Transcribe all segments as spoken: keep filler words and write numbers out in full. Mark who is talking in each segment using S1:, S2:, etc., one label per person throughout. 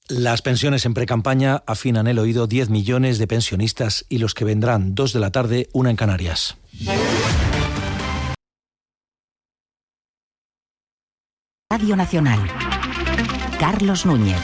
S1: Las pensiones en precampaña afinan el oído. Diez millones de pensionistas y los que vendrán. Dos de la tarde, una en Canarias.
S2: Radio Nacional. Carlos Núñez.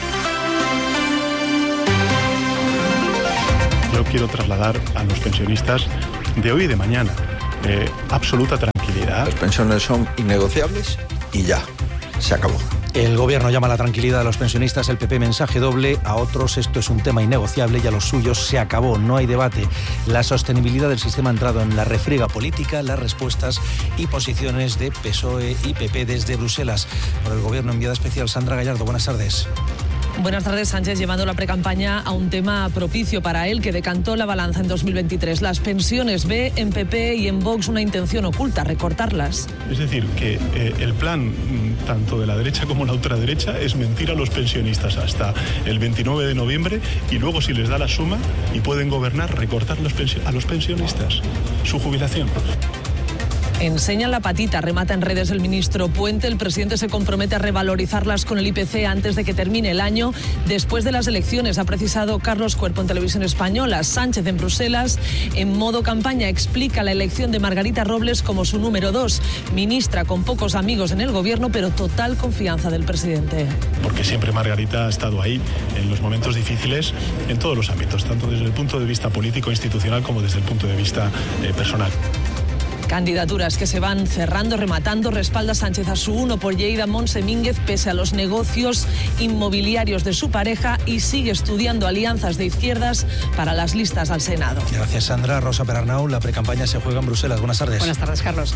S3: Yo quiero trasladar a los pensionistas de hoy y de mañana eh, absoluta tranquilidad.
S4: Las pensiones son innegociables y ya, se acabó.
S1: El Gobierno llama a la tranquilidad a los pensionistas, el P P mensaje doble, a otros esto es un tema innegociable y a los suyos se acabó, no hay debate. La sostenibilidad del sistema ha entrado en la refriega política, las respuestas y posiciones de P S O E y P P desde Bruselas. Por el Gobierno, enviada especial Sandra Gallardo, buenas tardes.
S5: Buenas tardes. Sánchez llevando la precampaña a un tema propicio para él que decantó la balanza en dos mil veintitrés. Las pensiones. Ve en P P y en Vox una intención oculta, recortarlas.
S3: Es decir, que eh, el plan tanto de la derecha como la ultraderecha es mentir a los pensionistas hasta el veintinueve de noviembre y luego, si les da la suma y pueden gobernar, recortar los pensio- a los pensionistas su jubilación.
S5: Enseñan la patita, remata en redes el ministro Puente. El presidente se compromete a revalorizarlas con el I P C antes de que termine el año. Después de las elecciones, ha precisado Carlos Cuerpo en Televisión Española. Sánchez en Bruselas, en modo campaña, explica la elección de Margarita Robles como su número dos. Ministra con pocos amigos en el gobierno, pero total confianza del presidente.
S3: Porque siempre Margarita ha estado ahí en los momentos difíciles, en todos los ámbitos, tanto desde el punto de vista político, institucional, como desde el punto de vista eh, personal.
S5: Candidaturas que se van cerrando, rematando. Respalda Sánchez a su uno por Lleida, Montse Mínguez, pese a los negocios inmobiliarios de su pareja, y sigue estudiando alianzas de izquierdas para las listas al Senado.
S1: Gracias, Sandra. Rosa Perarnau, la precampaña se juega en Bruselas. Buenas tardes.
S6: Buenas tardes, Carlos.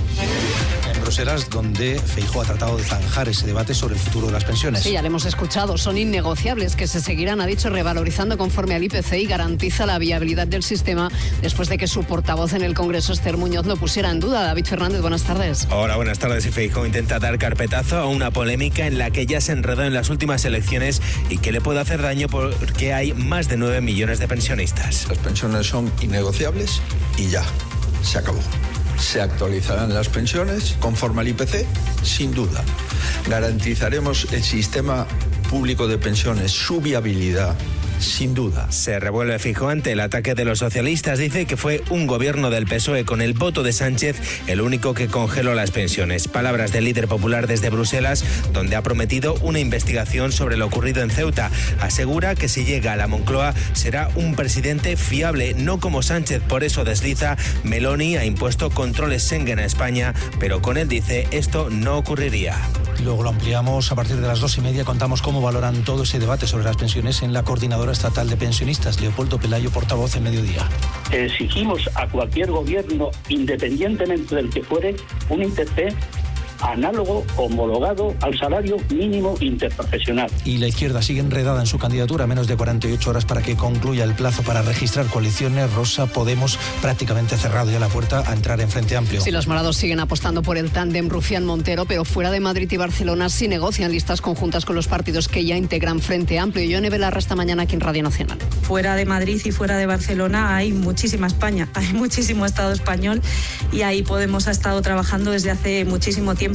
S1: En Bruselas, donde Feijóo ha tratado de zanjar ese debate sobre el futuro de las pensiones.
S6: Sí, ya lo hemos escuchado. Son innegociables, que se seguirán, ha dicho, revalorizando conforme al I P C y garantiza la viabilidad del sistema después de que su portavoz en el Congreso, Esther Muñoz, lo pusiera en duda. David Fernández, buenas tardes.
S7: Hola, buenas tardes. Y Feijóo intenta dar carpetazo a una polémica en la que ya se enredó en las últimas elecciones y que le puede hacer daño porque hay más de nueve millones de pensionistas.
S4: Las pensiones son innegociables y ya, se acabó. Se actualizarán las pensiones conforme al I P C, sin duda. Garantizaremos el sistema público de pensiones, su viabilidad, sin duda.
S7: Se revuelve Feijóo ante el ataque de los socialistas. Dice que fue un gobierno del P S O E con el voto de Sánchez el único que congeló las pensiones. Palabras del líder popular desde Bruselas, donde ha prometido una investigación sobre lo ocurrido en Ceuta. Asegura que si llega a la Moncloa será un presidente fiable, no como Sánchez. Por eso desliza: Meloni ha impuesto controles Schengen a España, pero con él, dice, esto no ocurriría.
S1: Luego lo ampliamos a partir de las dos y media. Contamos cómo valoran todo ese debate sobre las pensiones en la Coordinadora Estatal de Pensionistas. Leopoldo Pelayo, portavoz en Mediodía.
S8: Exigimos a cualquier gobierno, independientemente del que fuere, un I P C análogo, homologado al salario mínimo interprofesional.
S1: Y la izquierda sigue enredada en su candidatura, a menos de cuarenta y ocho horas para que concluya el plazo para registrar coaliciones. Rosa, Podemos prácticamente cerrado ya la puerta a entrar en Frente Amplio.
S6: Sí, los morados siguen apostando por el tándem Rufián-Montero, pero fuera de Madrid y Barcelona sí negocian listas conjuntas con los partidos que ya integran Frente Amplio. Yone Belarra esta mañana aquí en Radio Nacional.
S9: Fuera de Madrid y fuera de Barcelona hay muchísima España, hay muchísimo Estado español, y ahí Podemos ha estado trabajando desde hace muchísimo tiempo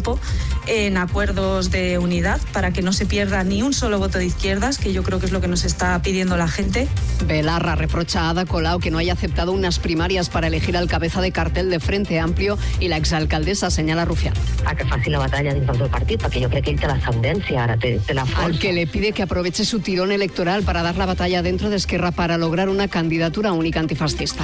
S9: en acuerdos de unidad para que no se pierda ni un solo voto de izquierdas, que yo creo que es lo que nos está pidiendo la gente.
S6: Belarra reprocha a Ada Colau que no haya aceptado unas primarias para elegir al cabeza de cartel de Frente Amplio, i l'exalcaldessa senyala Rufián.
S10: A que faci la batalla dins del teu partit, perquè jo crec que ell té l'ascendència, ara té, té la força.
S6: Al que le pide que aproveche su tirón electoral para dar la batalla dentro de Esquerra para lograr una candidatura única antifascista.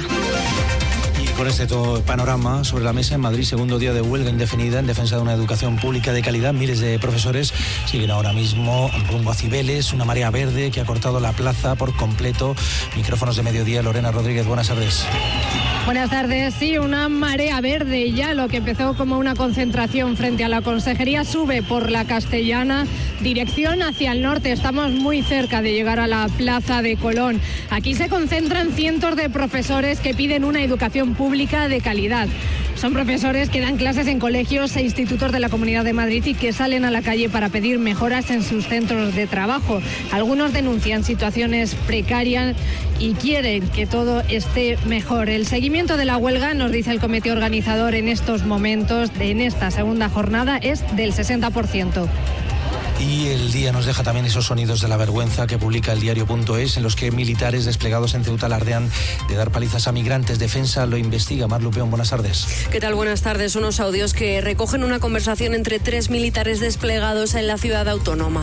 S1: Con este todo panorama sobre la mesa, en Madrid, segundo día de huelga indefinida en defensa de una educación pública de calidad. Miles de profesores siguen ahora mismo rumbo a Cibeles, una marea verde que ha cortado la plaza por completo. Micrófonos de Mediodía, Lorena Rodríguez, buenas tardes.
S11: Buenas tardes. Sí, una marea verde. Ya lo que empezó como una concentración frente a la Consejería sube por la Castellana, dirección hacia el norte. Estamos muy cerca de llegar a la Plaza de Colón. Aquí se concentran cientos de profesores que piden una educación pública de calidad. Son profesores que dan clases en colegios e institutos de la Comunidad de Madrid y que salen a la calle para pedir mejoras en sus centros de trabajo. Algunos denuncian situaciones precarias y quieren que todo esté mejor. El seguimiento de la huelga, nos dice el comité organizador en estos momentos, en esta segunda jornada, es del sesenta por ciento.
S1: Y el día nos deja también esos sonidos de la vergüenza que publica el diario punto es, en los que militares desplegados en Ceuta alardean de dar palizas a migrantes. Defensa lo investiga. Mar Lupeón, buenas tardes.
S12: ¿Qué tal? Buenas tardes. Unos audios que recogen una conversación entre tres militares desplegados en la ciudad autónoma.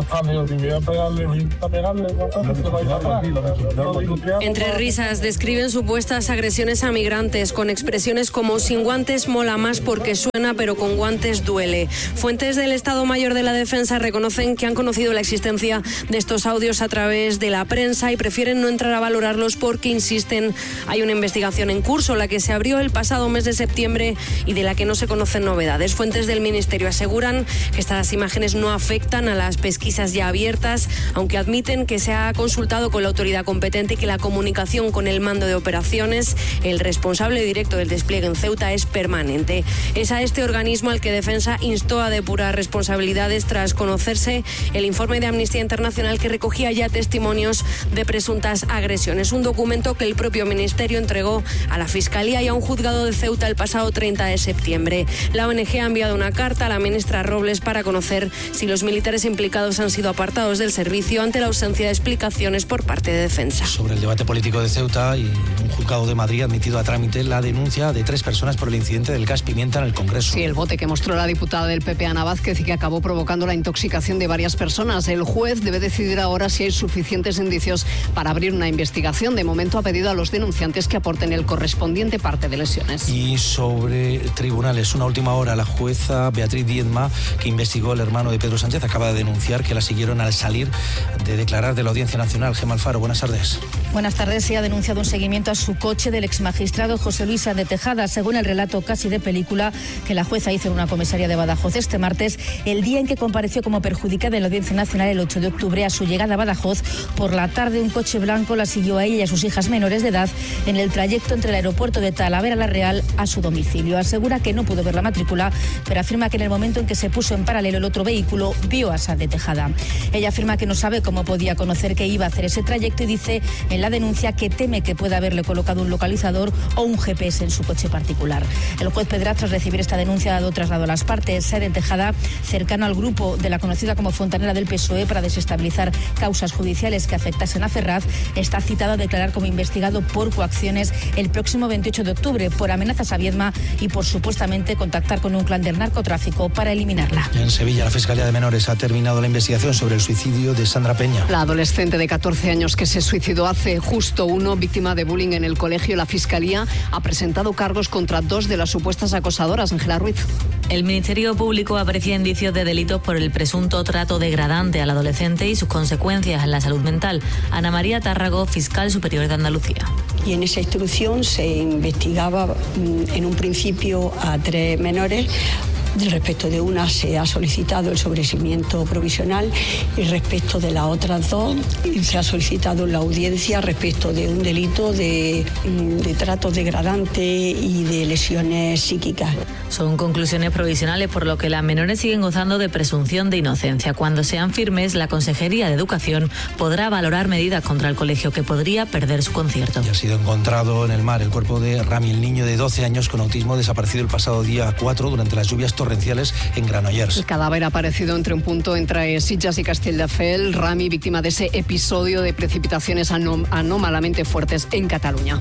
S12: Entre risas describen supuestas agresiones a migrantes con expresiones como sin guantes mola más porque suena, pero con guantes duele. Fuentes del Estado Mayor de la Defensa reconocen que han conocido la existencia de estos audios a través de la prensa y prefieren no entrar a valorarlos porque, insisten, hay una investigación en curso, la que se abrió el pasado mes de septiembre y de la que no se conocen novedades. Fuentes del Ministerio aseguran que estas imágenes no afectan a las pesquisas ya abiertas, aunque admiten que se ha consultado con la autoridad competente y que la comunicación con el mando de operaciones, el responsable directo del despliegue en Ceuta, es permanente. Es a este organismo al que Defensa instó a depurar responsabilidades tras conocerse el informe de Amnistía Internacional que recogía ya testimonios de presuntas agresiones. Un documento que el propio Ministerio entregó a la Fiscalía y a un juzgado de Ceuta el pasado treinta de septiembre. La O N G ha enviado una carta a la ministra Robles para conocer si los militares implicados han sido apartados del servicio ante la ausencia de explicaciones por parte de Defensa.
S1: Sobre el debate político de Ceuta, y un juzgado de Madrid ha admitido a trámite la denuncia de tres personas por el incidente del gas pimienta en el Congreso.
S6: Sí, el bote que mostró la diputada del P P, Ana Vázquez, y que acabó provocando la intoxicación de varias personas. El juez debe decidir ahora si hay suficientes indicios para abrir una investigación. De momento ha pedido a los denunciantes que aporten el correspondiente parte de lesiones.
S1: Y sobre tribunales, una última hora, la jueza Beatriz Diezma, que investigó al hermano de Pedro Sánchez, acaba de denunciar que la siguieron al salir de declarar de la Audiencia Nacional. Gemma Alfaro, buenas tardes.
S13: Buenas tardes. Se ha denunciado un seguimiento a su coche del exmagistrado José Luis Sáenz de Tejada, según el relato casi de película que la jueza hizo en una comisaría de Badajoz este martes, el día en que compareció como perjudicada en la Audiencia Nacional el ocho de octubre. A su llegada a Badajoz, por la tarde, un coche blanco la siguió a ella y a sus hijas menores de edad en el trayecto entre el aeropuerto de Talavera la Real a su domicilio. Asegura que no pudo ver la matrícula, pero afirma que en el momento en que se puso en paralelo el otro vehículo, vio a Sáenz de Tejada. Ella afirma que no sabe cómo podía conocer que iba a hacer ese trayecto y dice en la denuncia que teme que pueda haberle colocado un localizador o un G P S en su coche particular. El juez Pedraz, tras recibir esta denuncia, ha dado traslado a las partes. Sáenz de Tejada, cercano al grupo de la conocida como Fontanera del P S O E para desestabilizar causas judiciales que afectasen a Ferraz, está citado a declarar como investigado por coacciones el próximo veintiocho de octubre por amenazas a Viedma y por supuestamente contactar con un clan del narcotráfico para eliminarla.
S1: En Sevilla, la Fiscalía de Menores ha terminado la investigación sobre el suicidio de Sandra Peña.
S6: La adolescente de catorce años que se suicidó hace justo uno, víctima de bullying en el colegio. La Fiscalía ha presentado cargos contra dos de las supuestas acosadoras. Ángela Ruiz.
S14: El Ministerio Público aprecia indicios de delitos por el presunto trato degradante al adolescente y sus consecuencias en la salud mental. Ana María Tárrago, fiscal superior de Andalucía.
S15: Y en esa instrucción se investigaba en un principio a tres menores. Respecto de una se ha solicitado el sobreseimiento provisional y respecto de las otras dos se ha solicitado la audiencia respecto de un delito de, de trato degradante y de lesiones psíquicas.
S14: Son conclusiones provisionales, por lo que las menores siguen gozando de presunción de inocencia. Cuando sean firmes, la Consejería de Educación podrá valorar medidas contra el colegio que podría perder su concierto.
S1: Y ha sido encontrado en el mar el cuerpo de Rami, el niño de doce años con autismo desaparecido el pasado día cuatro durante las lluvias torrenciales en Granollers.
S6: El cadáver ha aparecido entre un punto entre Sitges y Castelldefels. Rami, víctima de ese episodio de precipitaciones anóm- anómalamente fuertes en Cataluña.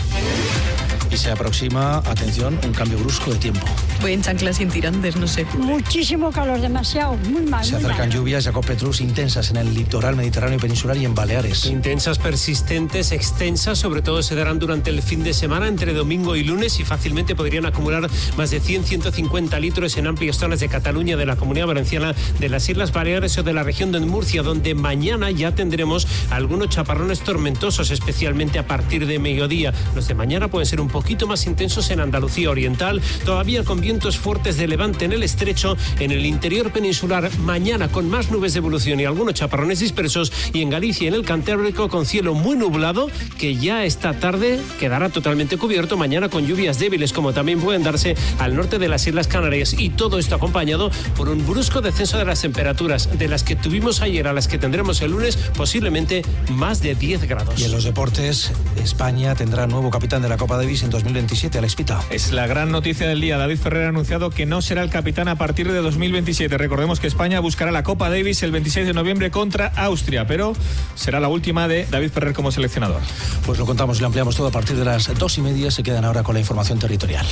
S1: Y se aproxima, atención, un cambio brusco de tiempo.
S16: Voy en chanclas sin tirantes, no sé.
S17: Muchísimo calor, demasiado, muy mal.
S1: Se
S17: muy
S1: acercan
S17: mal.
S1: lluvias, Jacob Petrus, intensas en el litoral mediterráneo peninsular y en Baleares.
S18: Intensas, persistentes, extensas, sobre todo se darán durante el fin de semana, entre domingo y lunes, y fácilmente podrían acumular más de cien a ciento cincuenta litros en amplias zonas de Cataluña, de la Comunidad Valenciana, de las Islas Baleares o de la región de Murcia, donde mañana ya tendremos algunos chaparrones tormentosos, especialmente a partir de mediodía. Los de mañana pueden ser un poco poquito más intensos en Andalucía Oriental, todavía con vientos fuertes de levante en el estrecho, en el interior peninsular mañana con más nubes de evolución y algunos chaparrones dispersos, y en Galicia y en el Cantábrico con cielo muy nublado que ya esta tarde quedará totalmente cubierto, mañana con lluvias débiles como también pueden darse al norte de las Islas Canarias, y todo esto acompañado por un brusco descenso de las temperaturas de las que tuvimos ayer a las que tendremos el lunes, posiblemente más de diez grados.
S1: Y en los deportes, España tendrá nuevo capitán de la Copa Davis en en dos mil veintisiete, Alex Pita.
S19: Es la gran noticia del día. David Ferrer ha anunciado que no será el capitán a partir de dos mil veintisiete. Recordemos que España buscará la Copa Davis el veintiséis de noviembre contra Austria, pero será la última de David Ferrer como seleccionador.
S1: Pues lo contamos y lo ampliamos todo a partir de las dos y media. Se quedan ahora con la información territorial.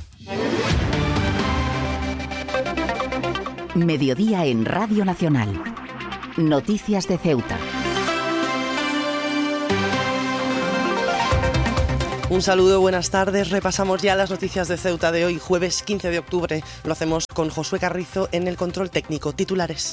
S2: Mediodía en Radio Nacional. Noticias de Ceuta.
S20: Un saludo, buenas tardes. Repasamos ya las noticias de Ceuta de hoy, jueves quince de octubre. Lo hacemos con Josué Carrizo en el control técnico. Titulares.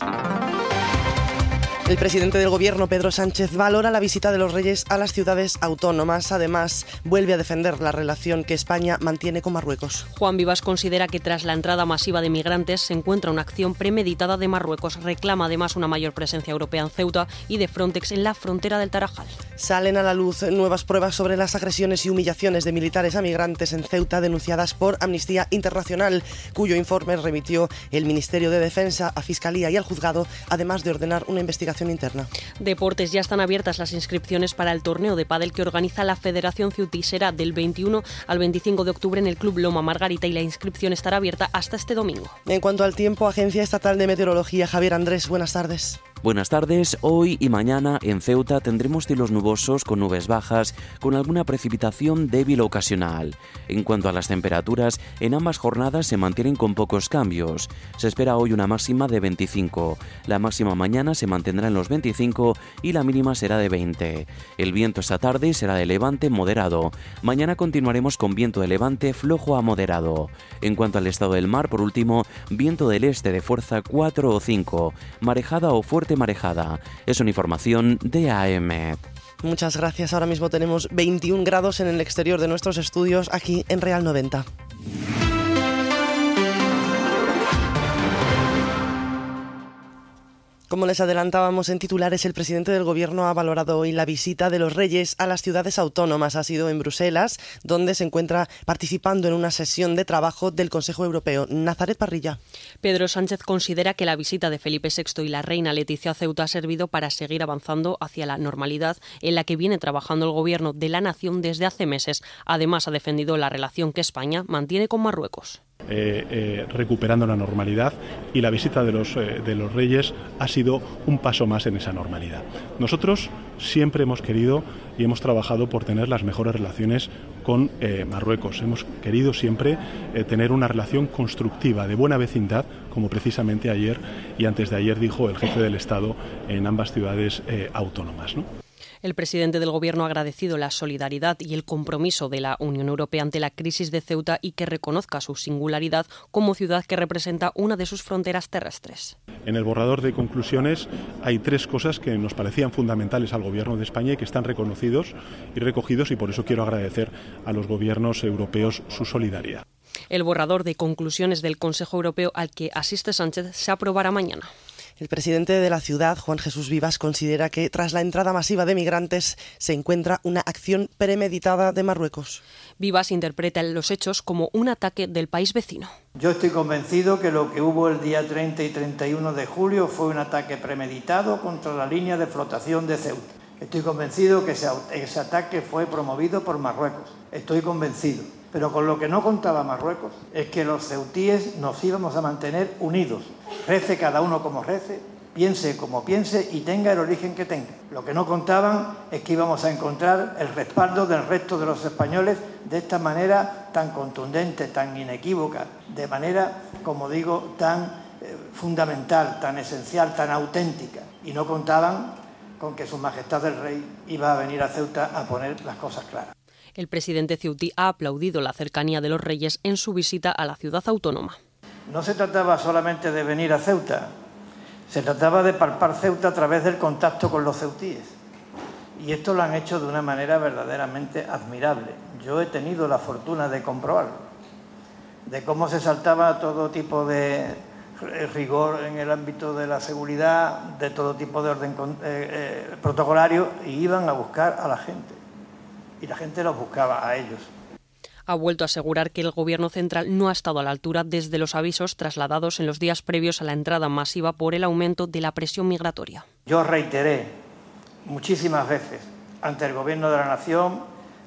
S20: El presidente del Gobierno, Pedro Sánchez, valora la visita de los Reyes a las ciudades autónomas. Además, vuelve a defender la relación que España mantiene con Marruecos.
S21: Juan Vivas considera que tras la entrada masiva de migrantes se encuentra una acción premeditada de Marruecos. Reclama además una mayor presencia europea en Ceuta y de Frontex en la frontera del Tarajal.
S20: Salen a la luz nuevas pruebas sobre las agresiones y humillaciones de militares a migrantes en Ceuta denunciadas por Amnistía Internacional, cuyo informe remitió el Ministerio de Defensa a Fiscalía y al Juzgado, además de ordenar una investigación interna.
S21: Deportes, ya están abiertas las inscripciones para el torneo de pádel que organiza la Federación Ceutí. Será del veintiuno al veinticinco de octubre en el Club Loma Margarita y la inscripción estará abierta hasta este domingo.
S20: En cuanto al tiempo, Agencia Estatal de Meteorología, Javier Andrés, buenas tardes.
S22: Buenas tardes. Hoy y mañana en Ceuta tendremos cielos nubosos con nubes bajas, con alguna precipitación débil o ocasional. En cuanto a las temperaturas, en ambas jornadas se mantienen con pocos cambios. Se espera hoy una máxima de veinticinco. La máxima mañana se mantendrá en los veinticinco y la mínima será de veinte. El viento esta tarde será de levante moderado. Mañana continuaremos con viento de levante flojo a moderado. En cuanto al estado del mar, por último, viento del este de fuerza cuatro o cinco, marejada o fuerte marejada. Es una información de A M.
S20: Muchas gracias. Ahora mismo tenemos veintiún grados en el exterior de nuestros estudios aquí en Real noventa. Como les adelantábamos en titulares, el presidente del Gobierno ha valorado hoy la visita de los Reyes a las ciudades autónomas. Ha sido en Bruselas, donde se encuentra participando en una sesión de trabajo del Consejo Europeo. Nazaret Parrilla.
S21: Pedro Sánchez considera que la visita de Felipe sexto y la reina Leticia a Ceuta ha servido para seguir avanzando hacia la normalidad en la que viene trabajando el Gobierno de la nación desde hace meses. Además, ha defendido la relación que España mantiene con Marruecos.
S3: Eh, eh, recuperando la normalidad, y la visita de los, eh, de los Reyes ha sido un paso más en esa normalidad. Nosotros siempre hemos querido y hemos trabajado por tener las mejores relaciones con eh, Marruecos. Hemos querido siempre eh, tener una relación constructiva, de buena vecindad, como precisamente ayer y antes de ayer dijo el jefe del Estado en ambas ciudades eh, autónomas, ¿no?
S21: El presidente del Gobierno ha agradecido la solidaridad y el compromiso de la Unión Europea ante la crisis de Ceuta y que reconozca su singularidad como ciudad que representa una de sus fronteras terrestres.
S3: En el borrador de conclusiones hay tres cosas que nos parecían fundamentales al Gobierno de España y que están reconocidos y recogidos, y por eso quiero agradecer a los gobiernos europeos su solidaridad.
S21: El borrador de conclusiones del Consejo Europeo al que asiste Sánchez se aprobará mañana.
S20: El presidente de la ciudad, Juan Jesús Vivas, considera que tras la entrada masiva de migrantes se encuentra una acción premeditada de Marruecos.
S21: Vivas interpreta los hechos como un ataque del país vecino.
S23: Yo estoy convencido que lo que hubo el día treinta y treinta y uno de julio fue un ataque premeditado contra la línea de flotación de Ceuta. Estoy convencido que ese, ese ataque fue promovido por Marruecos. Estoy convencido. Pero con lo que no contaba Marruecos es que los ceutíes nos íbamos a mantener unidos. Rece cada uno como rece, piense como piense y tenga el origen que tenga. Lo que no contaban es que íbamos a encontrar el respaldo del resto de los españoles de esta manera tan contundente, tan inequívoca, de manera, como digo, tan eh, fundamental, tan esencial, tan auténtica. Y no contaban con que Su Majestad el Rey iba a venir a Ceuta a poner las cosas claras.
S21: El presidente ceutí ha aplaudido la cercanía de los Reyes en su visita a la ciudad autónoma.
S23: No se trataba solamente de venir a Ceuta, se trataba de palpar Ceuta a través del contacto con los ceutíes. Y esto lo han hecho de una manera verdaderamente admirable. Yo he tenido la fortuna de comprobarlo, de cómo se saltaba todo tipo de rigor en el ámbito de la seguridad, de todo tipo de orden eh, eh, protocolario, y iban a buscar a la gente. Y la gente los buscaba a ellos.
S21: Ha vuelto a asegurar que el Gobierno central no ha estado a la altura desde los avisos trasladados en los días previos a la entrada masiva por el aumento de la presión migratoria.
S23: Yo reiteré muchísimas veces ante el Gobierno de la Nación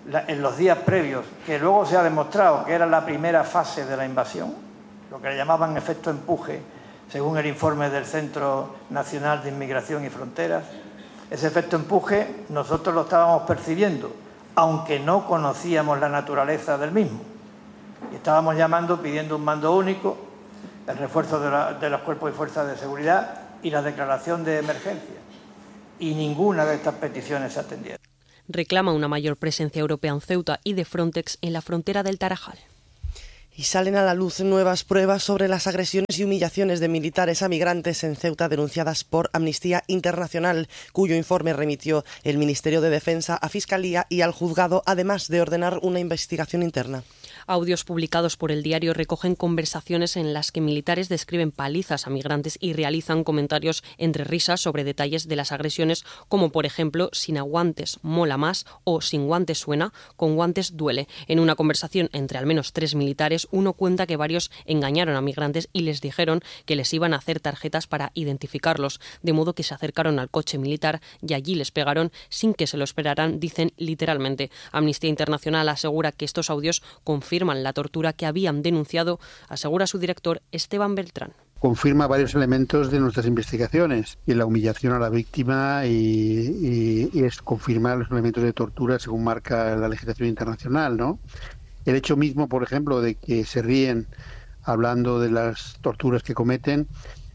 S23: en los días previos, que luego se ha demostrado que era la primera fase de la invasión, lo que le llamaban efecto empuje, según el informe del Centro Nacional de Inmigración y Fronteras. Ese efecto empuje nosotros lo estábamos percibiendo, aunque no conocíamos la naturaleza del mismo. Y estábamos llamando, pidiendo un mando único, el refuerzo de, la, de los cuerpos y fuerzas de seguridad y la declaración de emergencia. Y ninguna de estas peticiones se atendieron.
S21: Reclama una mayor presencia europea en Ceuta y de Frontex en la frontera del Tarajal.
S20: Y salen a la luz nuevas pruebas sobre las agresiones y humillaciones de militares a migrantes en Ceuta denunciadas por Amnistía Internacional, cuyo informe remitió el Ministerio de Defensa a Fiscalía y al Juzgado, además de ordenar una investigación interna.
S21: Audios publicados por el diario recogen conversaciones en las que militares describen palizas a migrantes y realizan comentarios entre risas sobre detalles de las agresiones, como por ejemplo, sin guantes mola más o sin guantes suena, con guantes duele. En una conversación entre al menos tres militares, uno cuenta que varios engañaron a migrantes y les dijeron que les iban a hacer tarjetas para identificarlos, de modo que se acercaron al coche militar y allí les pegaron sin que se lo esperaran, dicen literalmente. Amnistía Internacional asegura que estos audios confirman la tortura que habían denunciado, asegura su director Esteban Beltrán.
S4: Confirma varios elementos de nuestras investigaciones y la humillación a la víctima y, y, y es confirmar los elementos de tortura según marca la legislación internacional, ¿no? El hecho mismo, por ejemplo, de que se ríen hablando de las torturas que cometen,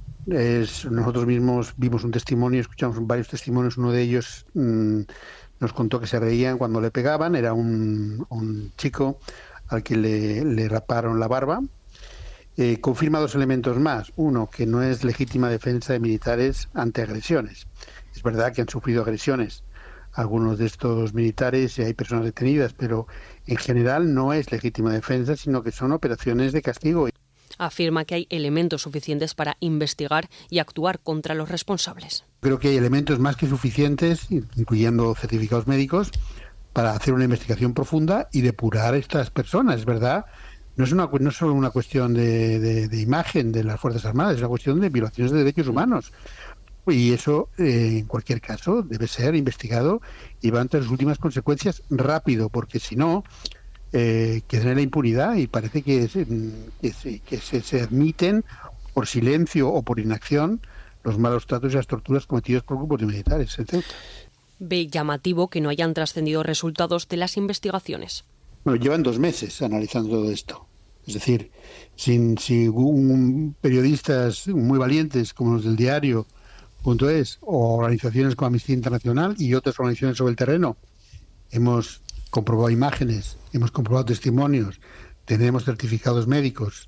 S4: es, nosotros mismos vimos un testimonio, escuchamos varios testimonios, uno de ellos mmm, nos contó que se reían cuando le pegaban, era un, un chico al que le, le raparon la barba. Eh, confirma dos elementos más. Uno, que no es legítima defensa de militares ante agresiones. Es verdad que han sufrido agresiones algunos de estos militares y hay personas detenidas, pero en general no es legítima defensa, sino que son operaciones de castigo.
S21: Afirma que hay elementos suficientes para investigar y actuar contra los responsables.
S4: Creo que hay elementos más que suficientes, incluyendo certificados médicos, para hacer una investigación profunda y depurar a estas personas, es verdad. No es, una, no es solo una cuestión de, de, de imagen de las Fuerzas Armadas, es una cuestión de violaciones de derechos humanos. Y eso, eh, en cualquier caso, debe ser investigado y va ante las últimas consecuencias rápido, porque si no, eh, queda en la impunidad y parece que, es, que, se, que se, se admiten por silencio o por inacción los malos tratos y las torturas cometidos por grupos de militares, etcétera.
S21: Ve llamativo que no hayan trascendido resultados de las investigaciones.
S4: Bueno, llevan dos meses analizando todo esto. Es decir, sin, si un, periodistas muy valientes como los del diario punto es o organizaciones como Amnistía Internacional y otras organizaciones sobre el terreno, hemos comprobado imágenes, hemos comprobado testimonios, tenemos certificados médicos,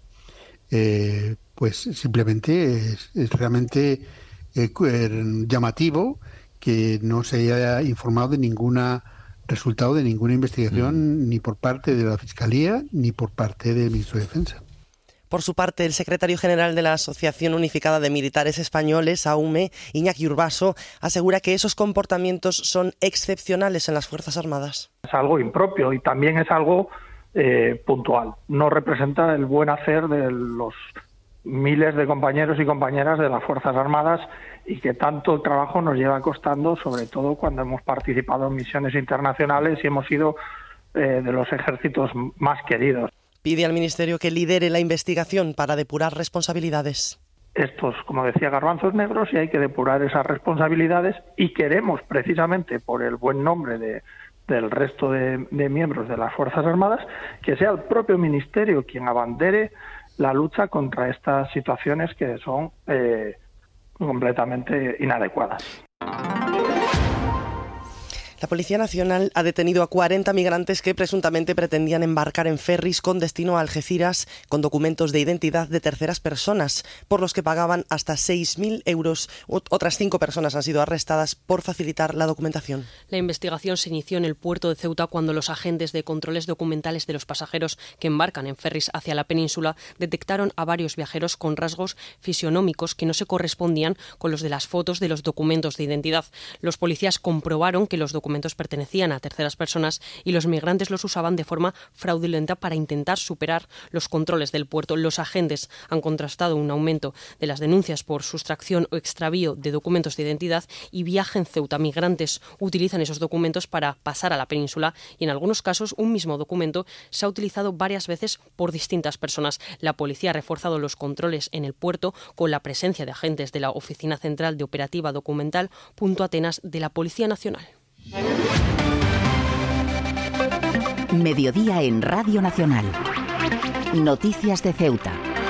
S4: eh, pues simplemente es, es realmente eh, llamativo que no se haya informado de ninguna resultado de ninguna investigación, mm. ni por parte de la Fiscalía ni por parte del Ministro de Defensa.
S20: Por su parte, el secretario general de la Asociación Unificada de Militares Españoles, A U M E, Iñaki Urbaso, asegura que esos comportamientos son excepcionales en las Fuerzas Armadas.
S5: Es algo impropio y también es algo eh, puntual. No representa el buen hacer de los miles de compañeros y compañeras de las Fuerzas Armadas y que tanto trabajo nos lleva costando, sobre todo cuando hemos participado en misiones internacionales y hemos sido eh, de los ejércitos más queridos.
S20: Pide al Ministerio que lidere la investigación para depurar responsabilidades.
S5: Estos, como decía, garbanzos negros y hay que depurar esas responsabilidades y queremos, precisamente por el buen nombre de, del resto de, de miembros de las Fuerzas Armadas, que sea el propio Ministerio quien abandere la lucha contra estas situaciones que son eh, completamente inadecuadas.
S20: La Policía Nacional ha detenido a cuarenta migrantes que presuntamente pretendían embarcar en ferris con destino a Algeciras con documentos de identidad de terceras personas, por los que pagaban hasta seis mil euros. Otras cinco personas han sido arrestadas por facilitar la documentación.
S21: La investigación se inició en el puerto de Ceuta cuando los agentes de controles documentales de los pasajeros que embarcan en ferris hacia la península detectaron a varios viajeros con rasgos fisionómicos que no se correspondían con los de las fotos de los documentos de identidad. Los policías comprobaron que los documentos documentos pertenecían a terceras personas y los migrantes los usaban de forma fraudulenta para intentar superar los controles del puerto. Los agentes han contrastado un aumento de las denuncias por sustracción o extravío de documentos de identidad y viaje en Ceuta. Migrantes utilizan esos documentos para pasar a la península y en algunos casos un mismo documento se ha utilizado varias veces por distintas personas. La policía ha reforzado los controles en el puerto con la presencia de agentes de la Oficina Central de Operativa Documental Punto Atenas de la Policía Nacional.
S2: Mediodía en Radio Nacional. Noticias de Ceuta.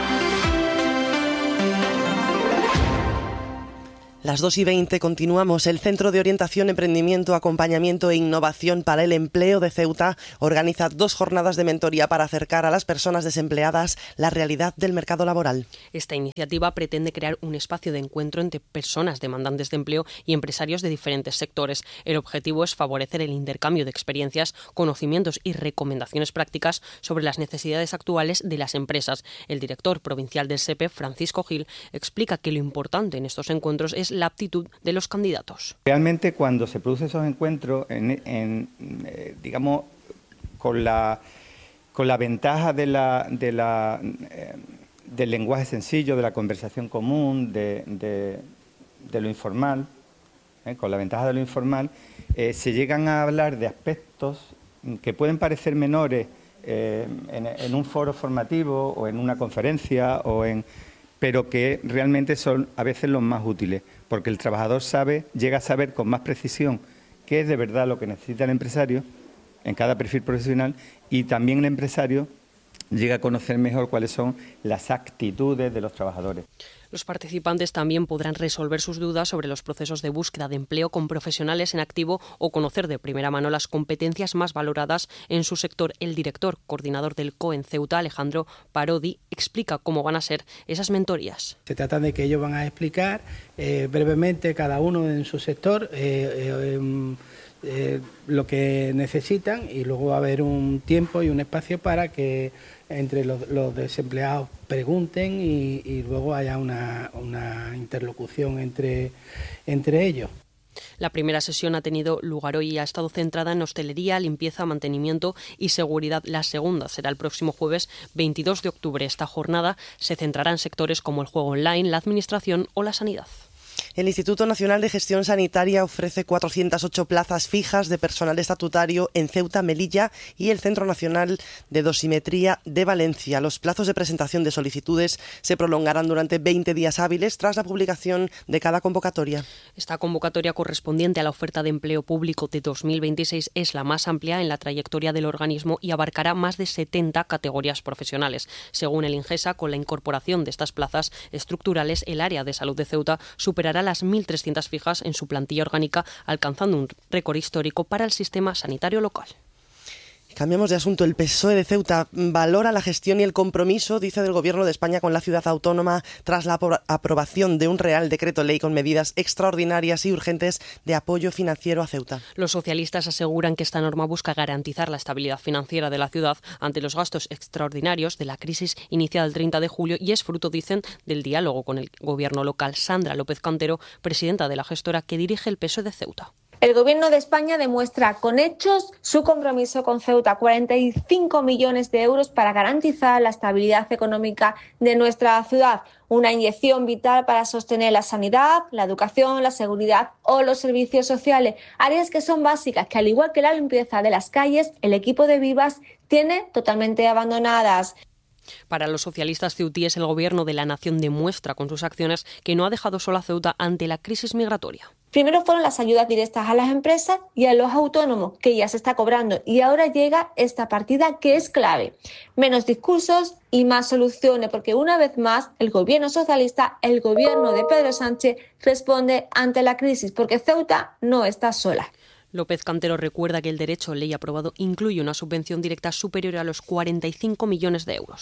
S20: Las dos y veinte continuamos. El Centro de Orientación, Emprendimiento, Acompañamiento e Innovación para el Empleo de Ceuta organiza dos jornadas de mentoría para acercar a las personas desempleadas la realidad del mercado laboral.
S21: Esta iniciativa pretende crear un espacio de encuentro entre personas demandantes de empleo y empresarios de diferentes sectores. El objetivo es favorecer el intercambio de experiencias, conocimientos y recomendaciones prácticas sobre las necesidades actuales de las empresas. El director provincial del S E P E, Francisco Gil, explica que lo importante en estos encuentros es la aptitud de los candidatos.
S7: Realmente cuando se producen esos encuentros, en, en, eh, digamos, con la, con la ventaja de la, de la, eh, del lenguaje sencillo, de la conversación común, de, de, de lo informal, eh, con la ventaja de lo informal, eh, se llegan a hablar de aspectos que pueden parecer menores eh, en, en un foro formativo o en una conferencia, o en, pero que realmente son a veces los más útiles, porque el trabajador sabe, llega a saber con más precisión qué es de verdad lo que necesita el empresario en cada perfil profesional, y también el empresario llega a conocer mejor cuáles son las actitudes de los trabajadores.
S21: Los participantes también podrán resolver sus dudas sobre los procesos de búsqueda de empleo con profesionales en activo o conocer de primera mano las competencias más valoradas en su sector. El director coordinador del C O E en Ceuta, Alejandro Parodi, explica cómo van a ser esas mentorías.
S8: Se trata de que ellos van a explicar eh, brevemente, cada uno en su sector, eh, eh, eh, lo que necesitan, y luego va a haber un tiempo y un espacio para que entre los, los desempleados pregunten y, y luego haya una, una interlocución entre, entre ellos.
S21: La primera sesión ha tenido lugar hoy y ha estado centrada en hostelería, limpieza, mantenimiento y seguridad. La segunda será el próximo jueves veintidós de octubre. Esta jornada se centrará en sectores como el juego online, la administración o la sanidad.
S20: El Instituto Nacional de Gestión Sanitaria ofrece cuatrocientas ocho plazas fijas de personal estatutario en Ceuta, Melilla y el Centro Nacional de Dosimetría de Valencia. Los plazos de presentación de solicitudes se prolongarán durante veinte días hábiles tras la publicación de cada convocatoria.
S21: Esta convocatoria correspondiente a la oferta de empleo público de dos mil veintiséis es la más amplia en la trayectoria del organismo y abarcará más de setenta categorías profesionales. Según el INGESA, con la incorporación de estas plazas estructurales, el área de salud de Ceuta superará las mil trescientas fijas en su plantilla orgánica, alcanzando un récord histórico para el sistema sanitario local.
S20: Cambiamos de asunto. El P S O E de Ceuta valora la gestión y el compromiso, dice, del Gobierno de España con la ciudad autónoma tras la aprobación de un Real Decreto Ley con medidas extraordinarias y urgentes de apoyo financiero a Ceuta.
S21: Los socialistas aseguran que esta norma busca garantizar la estabilidad financiera de la ciudad ante los gastos extraordinarios de la crisis iniciada el treinta de julio y es fruto, dicen, del diálogo con el Gobierno local. Sandra López Cantero, presidenta de la gestora que dirige el P S O E de Ceuta.
S9: El Gobierno de España demuestra con hechos su compromiso con Ceuta, cuarenta y cinco millones de euros para garantizar la estabilidad económica de nuestra ciudad, una inyección vital para sostener la sanidad, la educación, la seguridad o los servicios sociales, áreas que son básicas, que al igual que la limpieza de las calles, el equipo de Vivas tiene totalmente abandonadas.
S21: Para los socialistas ceutíes, el Gobierno de la Nación demuestra con sus acciones que no ha dejado sola a Ceuta ante la crisis migratoria.
S9: Primero fueron las ayudas directas a las empresas y a los autónomos, que ya se está cobrando, y ahora llega esta partida que es clave. Menos discursos y más soluciones, porque una vez más el Gobierno socialista, el Gobierno de Pedro Sánchez, responde ante la crisis, porque Ceuta no está sola.
S21: López Cantero recuerda que el derecho ley aprobado incluye una subvención directa superior a los cuarenta y cinco millones de euros.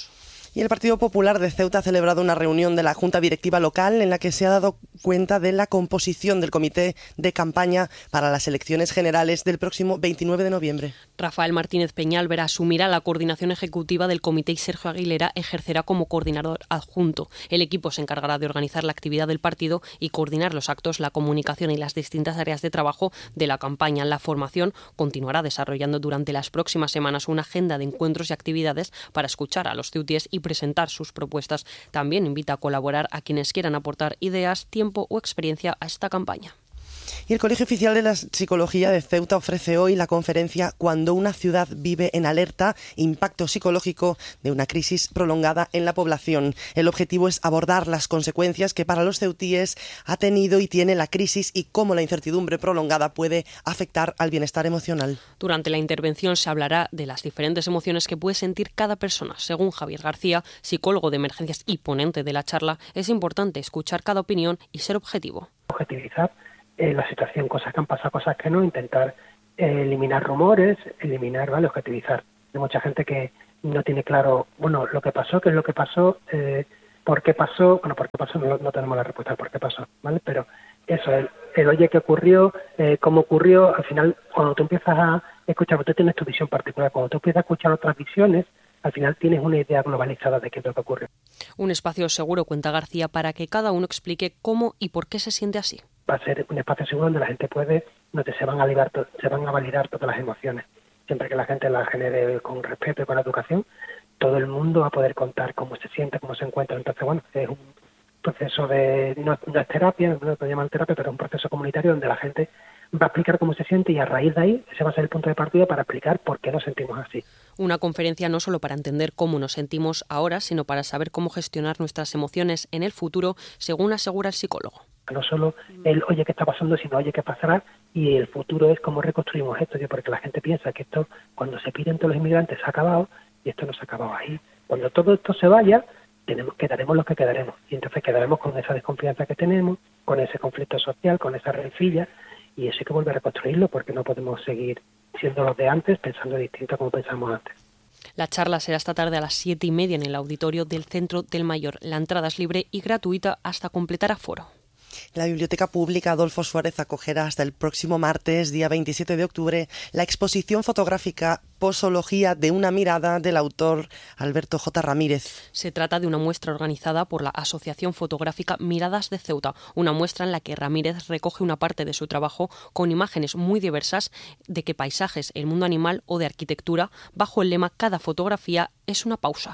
S20: Y el Partido Popular de Ceuta ha celebrado una reunión de la Junta Directiva Local en la que se ha dado cuenta de la composición del comité de campaña para las elecciones generales del próximo veintinueve de noviembre.
S21: Rafael Martínez Peñalver asumirá la coordinación ejecutiva del comité y Sergio Aguilera ejercerá como coordinador adjunto. El equipo se encargará de organizar la actividad del partido y coordinar los actos, la comunicación y las distintas áreas de trabajo de la campaña. La formación continuará desarrollando durante las próximas semanas una agenda de encuentros y actividades para escuchar a los ceutíes y presentar sus propuestas. También invita a colaborar a quienes quieran aportar ideas, tiempo o experiencia a esta campaña.
S20: Y el Colegio Oficial de la Psicología de Ceuta ofrece hoy la conferencia Cuando una ciudad vive en alerta, impacto psicológico de una crisis prolongada en la población. El objetivo es abordar las consecuencias que para los ceutíes ha tenido y tiene la crisis y cómo la incertidumbre prolongada puede afectar al bienestar emocional.
S21: Durante la intervención se hablará de las diferentes emociones que puede sentir cada persona. Según Javier García, psicólogo de emergencias y ponente de la charla, es importante escuchar cada opinión y ser objetivo.
S10: Objetivizar Eh, la situación, cosas que han pasado, cosas que no, intentar eh, eliminar rumores, eliminar, ¿vale? Objetivizar. Hay mucha gente que no tiene claro, bueno, lo que pasó, qué es lo que pasó, eh, por qué pasó, bueno, por qué pasó, no, no tenemos la respuesta por qué pasó, ¿vale? Pero eso, el, el oye, qué ocurrió, eh, cómo ocurrió, al final, cuando tú empiezas a escuchar, tú tienes tu visión particular, cuando tú empiezas a escuchar otras visiones, al final tienes una idea globalizada de qué es lo que ocurre.
S21: Un espacio seguro, cuenta García, para que cada uno explique cómo y por qué se siente así.
S10: Va a ser un espacio seguro donde la gente puede, donde se van a validar, se van a validar todas las emociones. Siempre que la gente las genere con respeto y con educación, todo el mundo va a poder contar cómo se siente, cómo se encuentra. Entonces, bueno, es un proceso de, no, no es terapia, no lo llaman terapia, pero es un proceso comunitario donde la gente va a explicar cómo se siente y a raíz de ahí ese va a ser el punto de partida para explicar por qué nos sentimos así.
S21: Una conferencia no solo para entender cómo nos sentimos ahora, sino para saber cómo gestionar nuestras emociones en el futuro, según asegura el psicólogo.
S10: No solo el oye qué está pasando, sino oye qué pasará, y el futuro es cómo reconstruimos esto, porque la gente piensa que esto, cuando se piden todos los inmigrantes, se ha acabado, y esto no se ha acabado ahí. Cuando todo esto se vaya, tenemos quedaremos los que quedaremos, y entonces quedaremos con esa desconfianza que tenemos, con ese conflicto social, con esa rencilla, y eso hay que volver a reconstruirlo, porque no podemos seguir siendo los de antes, pensando distinto a como pensamos antes.
S21: La charla será esta tarde a las siete y media en el auditorio del Centro del Mayor. La entrada es libre y gratuita hasta completar aforo.
S20: La Biblioteca Pública Adolfo Suárez acogerá hasta el próximo martes, día veintisiete de octubre, la exposición fotográfica Posología de una mirada del autor Alberto J. Ramírez.
S21: Se trata de una muestra organizada por la Asociación Fotográfica Miradas de Ceuta, una muestra en la que Ramírez recoge una parte de su trabajo con imágenes muy diversas de que paisajes, el mundo animal o de arquitectura, bajo el lema Cada fotografía es una pausa.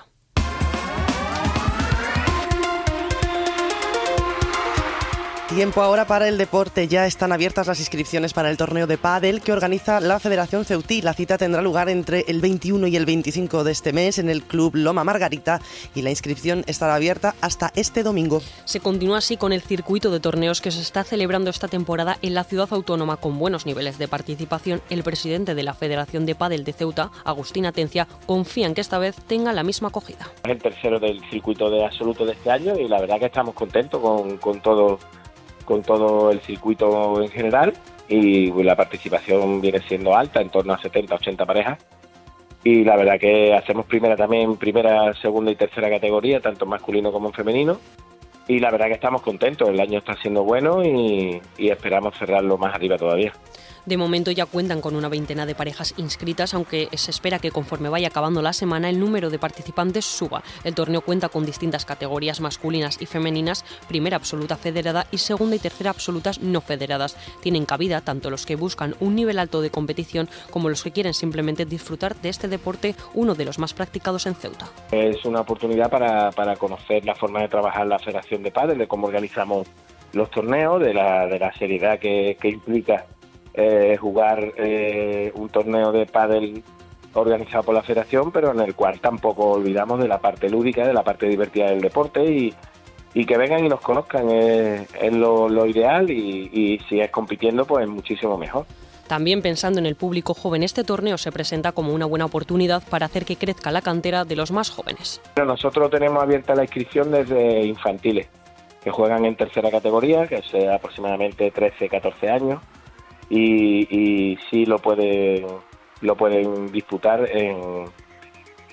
S20: Tiempo ahora para el deporte. Ya están abiertas las inscripciones para el torneo de pádel que organiza la Federación Ceutí. La cita tendrá lugar entre el veintiuno y el veinticinco de este mes en el Club Loma Margarita y la inscripción estará abierta hasta este domingo.
S21: Se continúa así con el circuito de torneos que se está celebrando esta temporada en la ciudad autónoma con buenos niveles de participación. El presidente de la Federación de Pádel de Ceuta, Agustín Atencia, confía en que esta vez tenga la misma acogida.
S11: Es el tercero del circuito de absoluto de este año y la verdad que estamos contentos con, con todo con todo el circuito en general y la participación viene siendo alta, en torno a setenta a ochenta parejas y la verdad que hacemos primera también, primera, segunda y tercera categoría, tanto en masculino como en femenino y la verdad que estamos contentos, el año está siendo bueno y, y esperamos cerrarlo más arriba todavía.
S21: De momento ya cuentan con una veintena de parejas inscritas, aunque se espera que conforme vaya acabando la semana el número de participantes suba. El torneo cuenta con distintas categorías masculinas y femeninas, primera absoluta federada y segunda y tercera absolutas no federadas. Tienen cabida tanto los que buscan un nivel alto de competición como los que quieren simplemente disfrutar de este deporte, uno de los más practicados en Ceuta.
S11: Es una oportunidad para, para conocer la forma de trabajar la Federación de Pádel, de cómo organizamos los torneos, de la, de la seriedad que, que implica Eh, jugar eh, un torneo de pádel organizado por la federación, pero en el cual tampoco olvidamos de la parte lúdica, de la parte divertida del deporte y, y que vengan y nos conozcan es, es lo, lo ideal y, y si es compitiendo pues muchísimo mejor.
S21: También pensando en el público joven, este torneo se presenta como una buena oportunidad para hacer que crezca la cantera de los más jóvenes.
S11: Pero nosotros tenemos abierta la inscripción desde infantiles, que juegan en tercera categoría, que es aproximadamente trece a catorce años. Y, y sí lo pueden lo pueden disputar en,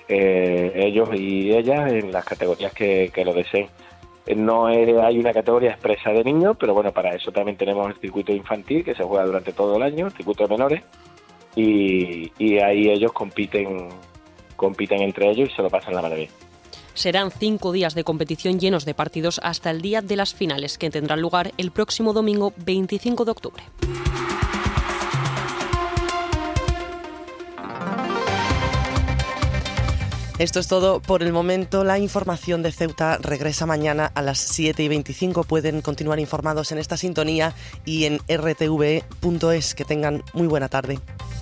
S11: eh, ellos y ellas en las categorías que, que lo deseen. No es, hay una categoría expresa de niños, pero bueno, para eso también tenemos el circuito infantil que se juega durante todo el año, el circuito de menores, y, y ahí ellos compiten, compiten entre ellos y se lo pasan la maravilla.
S21: Serán cinco días de competición llenos de partidos hasta el día de las finales, que tendrán lugar el próximo domingo veinticinco de octubre.
S20: Esto es todo por el momento. La información de Ceuta regresa mañana a las siete y veinticinco. Pueden continuar informados en esta sintonía y en r t v punto es. Que tengan muy buena tarde.